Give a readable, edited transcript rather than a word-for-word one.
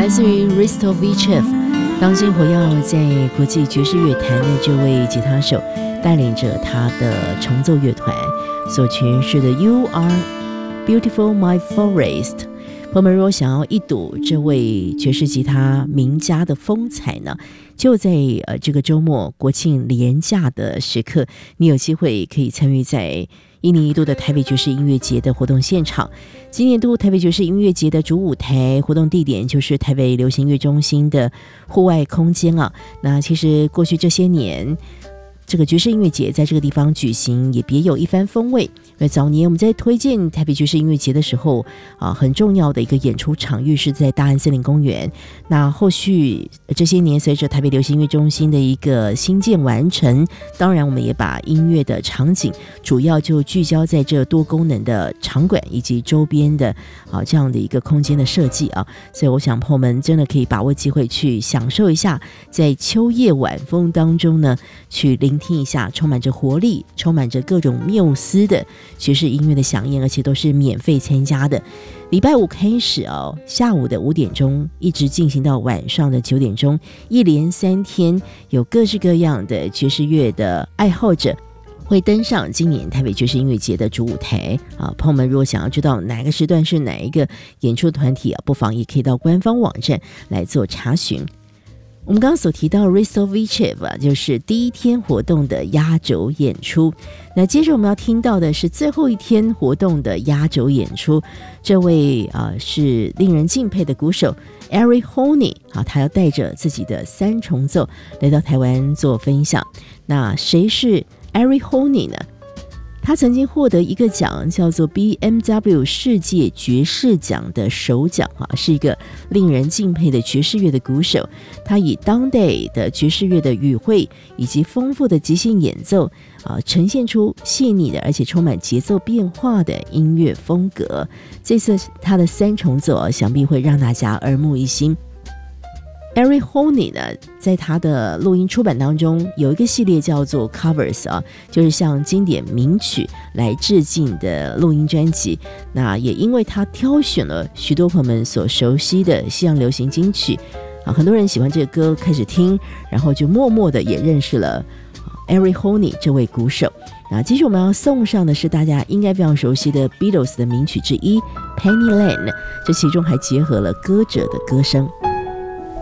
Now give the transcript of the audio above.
来自于 Ristovich， 当今活跃在国际爵士乐坛的这位吉他手，带领着他的重奏乐团所诠释的 You Are Beautiful My Forest。 朋友们，如果想要一睹这位爵士吉他名家的风采呢，就在这个周末国庆连假的时刻，你有机会可以参与在1年1度的台北爵士音乐节的活动现场。今年度台北爵士音乐节的主舞台活动地点就是台北流行音乐中心的户外空间啊。那其实过去这些年，这个爵士音乐节在这个地方举行也别有一番风味。早年我们在推荐台北爵士音乐节的时候很重要的一个演出场域是在大安森林公园。那后续这些年随着台北流行音乐中心的一个新建完成，当然我们也把音乐的场景主要就聚焦在这多功能的场馆以及周边的这样的一个空间的设计啊。所以我想朋友们真的可以把握机会去享受一下，在秋夜晚风当中呢，去聆听一下充满着活力、充满着各种缪斯的爵士音乐的响应，而且都是免费参加的。礼拜五开始下午的5点钟一直进行到晚上的9点钟，一连3天，有各式各样的爵士乐的爱好者会登上今年台北爵士音乐节的主舞台朋友们如果想要知道哪个时段是哪一个演出团体不妨也可以到官方网站来做查询。我们刚刚所提到 Ristovich 就是第一天活动的压轴演出。那接着我们要听到的是最后一天活动的压轴演出，这位是令人敬佩的鼓手 Eric Honey 他要带着自己的3重奏来到台湾做分享。那谁是 Eric Honey 呢？他曾经获得一个奖叫做 BMW 世界爵士奖的首奖是一个令人敬佩的爵士乐的鼓手。他以当代的爵士乐的语汇以及丰富的即兴演奏呈现出细腻的而且充满节奏变化的音乐风格。这次他的3重奏想必会让大家耳目一新。Eric Honey 呢，在他的录音出版当中有一个系列叫做 Covers 就是向经典名曲来致敬的录音专辑。那也因为他挑选了许多朋友们所熟悉的西洋流行金曲很多人喜欢这个歌开始听，然后就默默的也认识了Eric Honey 这位鼓手。那接着我们要送上的是大家应该非常熟悉的 Beatles 的名曲之一 Penny Lane， 这其中还结合了歌者的歌声。